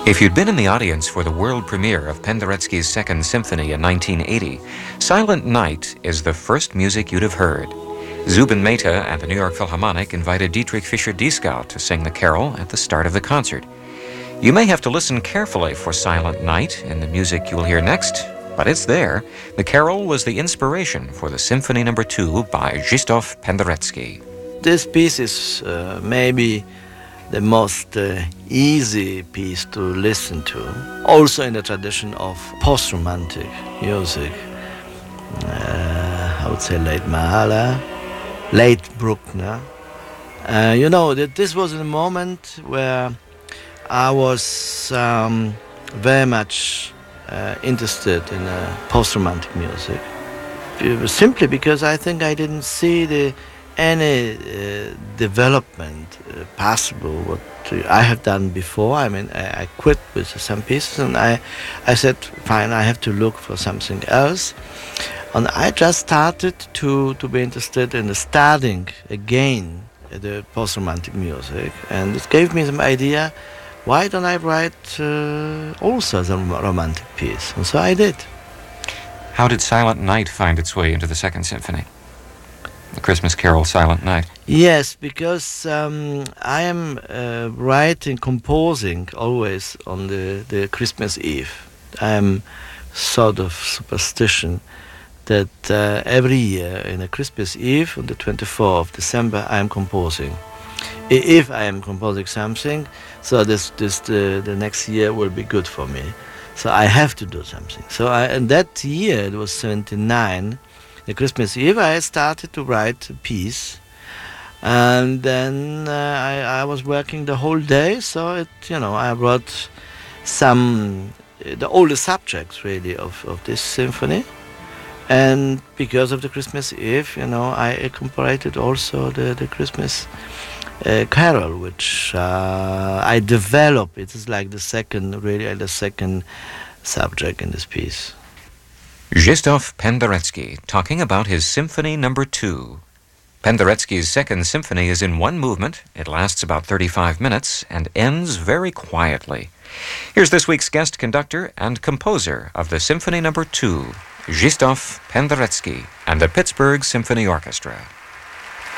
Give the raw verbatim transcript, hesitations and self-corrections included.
If you'd been in the audience for the world premiere of Penderecki's Second Symphony in nineteen eighty, Silent Night is the first music you'd have heard. Zubin Mehta and the New York Philharmonic invited Dietrich Fischer-Dieskau to sing the carol at the start of the concert. You may have to listen carefully for Silent Night in the music you'll hear next, but it's there. The carol was the inspiration for the Symphony Number Two by Krzysztof Penderecki. This piece is uh, maybe the most uh, easy piece to listen to, also in the tradition of post-romantic music. Uh, I would say late Mahler, late Bruckner. Uh, you know, that this was a moment where I was um, very much uh, interested in uh, post-romantic music. It was simply because I think I didn't see the any uh, development uh, possible what I have done before. I mean, I, I quit with some pieces, and I, I said, fine, I have to look for something else. And I just started to, to be interested in the starting again the post-romantic music, and it gave me some idea. Why don't I write uh, also some romantic piece? And so I did. How did Silent Night find its way into the Second Symphony? The Christmas carol, Silent Night. Yes, because um, I am uh, writing, composing always on the, the Christmas Eve. I am sort of superstition that uh, every year in a Christmas Eve, on the twenty-fourth of December, I am composing. If I am composing something, so this, this the, the next year will be good for me. So I have to do something. So I, and that year, it was seventy-nine, the Christmas Eve, I started to write a piece, and then uh, I, I was working the whole day. So it, you know, I wrote some uh, the oldest subjects really of, of this symphony, and because of the Christmas Eve, you know, I incorporated also the the Christmas uh, carol, which uh, I developed. It is like the second, really the second subject in this piece. Krzysztof Penderecki talking about his Symphony Number Two. Penderecki's Second Symphony is in one movement. It lasts about thirty-five minutes and ends very quietly. Here's this week's guest conductor and composer of the Symphony Number Two, Krzysztof Penderecki and the Pittsburgh Symphony Orchestra.